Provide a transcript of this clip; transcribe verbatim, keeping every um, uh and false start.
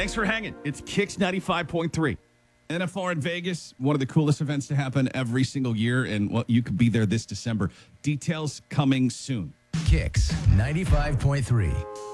Thanks for hanging. It's Kicks ninety-five point three. N F R in Vegas, one of the coolest events to happen every single year, and well, you could be there this December. Details coming soon. Kicks ninety-five point three.